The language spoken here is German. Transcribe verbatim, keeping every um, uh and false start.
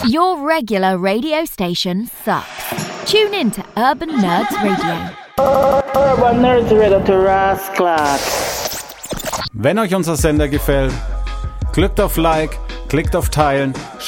Your regular radio station sucks. Tune in to Urban Nerds Radio. Urban Nerds Radio to Rasclat. Wenn euch unser Sender gefällt, klickt auf Like, klickt auf Teilen,